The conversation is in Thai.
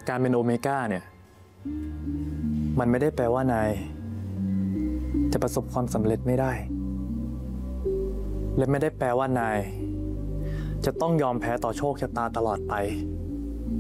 การเป็นโอเมก้าเนี่ยมันไม่ได้แปลว่านายจะประสบความสำเร็จไม่ได้และไม่ได้แปลว่านายจะต้องยอมแพ้ต่อโชคชะตาตลอดไป